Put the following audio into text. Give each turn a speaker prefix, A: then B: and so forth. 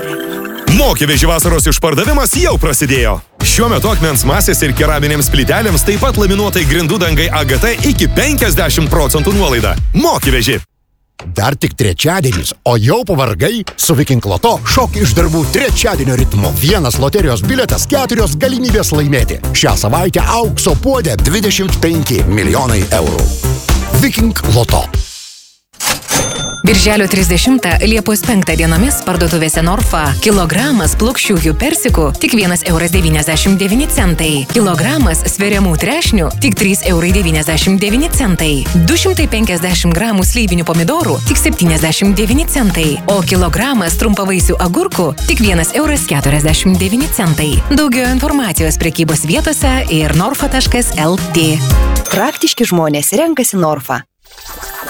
A: Mokyveži vasaros išpardavimas jau prasidėjo. Šiuo metu akmens masės ir keraminėms plytelėms, taip pat laminuotai grindų dangai AGT iki 50% nuolaida. Mokyveži.
B: Dar tik trečiadienis, o jau pavargai? Su Viking Loto šok iš darbų trečiadienio ritmu. Vienas loterijos biletas, 4 galimybės laimėti. Šią savaitę aukso puodė 25 milijonai eurų. Viking Loto.
C: Birželio 30 Liepos 5 dienomis parduotuvėse Norfa kilogramas plokščiųjų persikų tik 1,99 €. Kilogramas sveriamų trešnių tik 3,99 €. 250 gramų slyvinių pomidorų tik 79 centai. O kilogramas trumpavaisių agurkų tik 1,49 €. Daugiau informacijos prekybos vietose ir norfa.lt.
D: Praktiški žmonės renkasi Norfa.